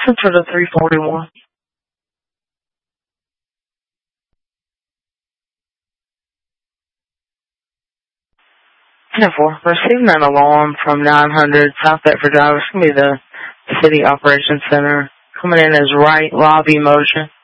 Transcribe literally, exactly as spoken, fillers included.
Listen to the three forty-one. ten four. Receiving an alarm from nine hundred South Bedford Drive. It's going to be the City Operations Center. Coming in as right lobby motion.